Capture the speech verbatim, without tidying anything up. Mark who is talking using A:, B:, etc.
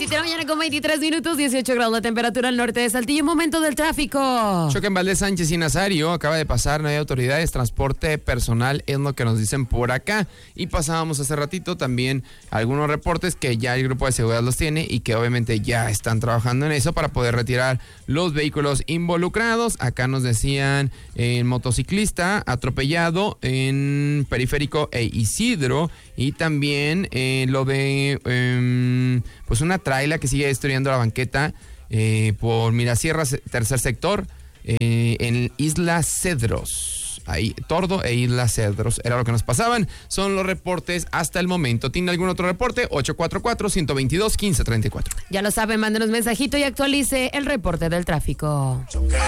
A: siete de la mañana con veintitrés minutos, dieciocho grados la temperatura al norte de Saltillo. Momento del tráfico.
B: Choque en Valdez Sánchez y Nazario, acaba de pasar, no hay autoridades, transporte personal es lo que nos dicen por acá. Y pasábamos hace ratito también algunos reportes que ya el grupo de seguridad los tiene y que obviamente ya están trabajando en eso para poder retirar los vehículos involucrados. Acá nos decían el motociclista atropellado en Periférico e Isidro, y también eh, lo de eh, pues una traila que sigue destruyendo la banqueta eh, por Mirasierra, tercer sector, eh, en Isla Cedros. Ahí, Tordo e Isla Cedros, era lo que nos pasaban. Son los reportes hasta el momento. ¿Tiene algún otro reporte? ocho cuatro cuatro, uno dos dos, uno cinco tres cuatro.
A: Ya lo saben, mándenos mensajito y actualice el reporte del tráfico.